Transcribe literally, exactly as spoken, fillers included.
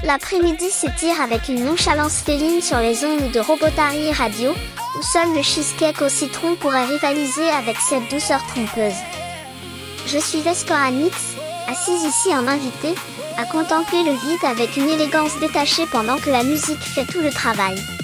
L'après-midi s'étire avec une nonchalance féline sur les ondes de Robotari Radio, où seul le cheesecake au citron pourrait rivaliser avec cette douceur trompeuse. Je suis Vescoranix, assise ici en invité, à contempler le vide avec une élégance détachée pendant que la musique fait tout le travail.